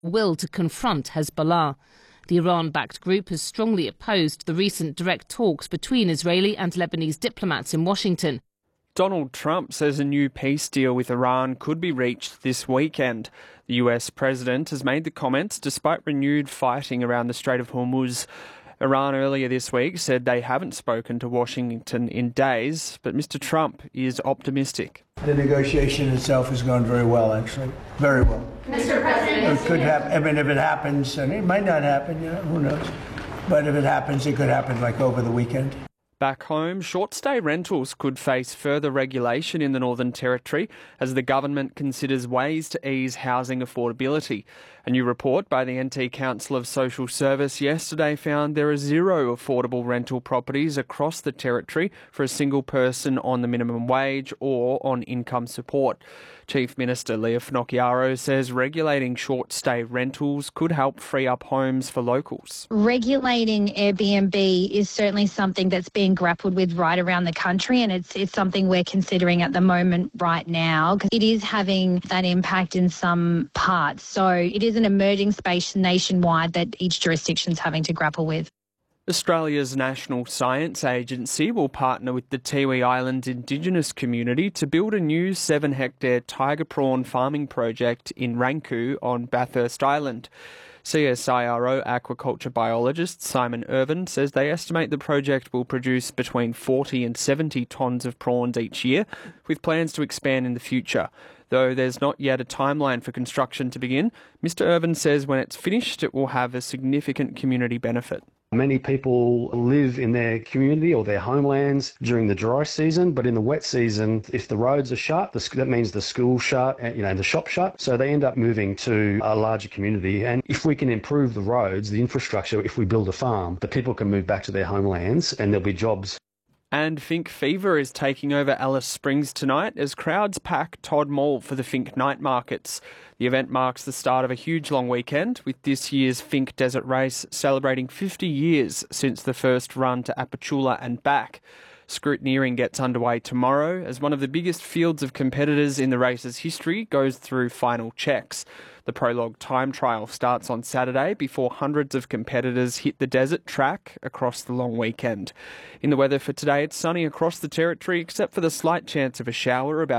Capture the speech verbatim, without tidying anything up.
will to confront Hezbollah. The Iran-backed group has strongly opposed the recent direct talks between Israeli and Lebanese diplomats in Washington. Donald Trump says a new peace deal with Iran could be reached this weekend. The U S president has made the comments despite renewed fighting around the Strait of Hormuz. Iran earlier this week said they haven't spoken to Washington in days, but Mister Trump is optimistic. The negotiation itself has gone very well, actually. Very well. Mister President, it could happen. I mean, if it happens, and it might not happen, you know, who knows? But if it happens, it could happen like over the weekend. Back home, short-stay rentals could face further regulation in the Northern Territory as the government considers ways to ease housing affordability. A new report by the N T Council of Social Service yesterday found there are zero affordable rental properties across the Territory for a single person on the minimum wage or on income support. Chief Minister Leah Finocchiaro says regulating short-stay rentals could help free up homes for locals. Regulating Airbnb is certainly something that's being grappled with right around the country, and it's it's something we're considering at the moment right now because it is having that impact in some parts. So it is an emerging space nationwide that each jurisdiction's having to grapple with. Australia's National Science Agency will partner with the Tiwi Islands Indigenous community to build a new seven-hectare tiger prawn farming project in Ranku on Bathurst Island. C S I R O aquaculture biologist Simon Irvin says they estimate the project will produce between forty and seventy tonnes of prawns each year, with plans to expand in the future. Though there's not yet a timeline for construction to begin, Mister Irvin says when it's finished it will have a significant community benefit. Many people live in their community or their homelands during the dry season, but in the wet season, if the roads are shut, that means the school's shut, you know, the shop shut. So they end up moving to a larger community. And if we can improve the roads, the infrastructure, if we build a farm, the people can move back to their homelands and there'll be jobs. And Finke Fever is taking over Alice Springs tonight as crowds pack Todd Mall for the Finke Night Markets. The event marks the start of a huge long weekend, with this year's Finke Desert Race celebrating fifty years since the first run to Apachula and back. Scrutineering gets underway tomorrow as one of the biggest fields of competitors in the race's history goes through final checks. The prologue time trial starts on Saturday before hundreds of competitors hit the desert track across the long weekend. In the weather for today, it's sunny across the Territory except for the slight chance of a shower about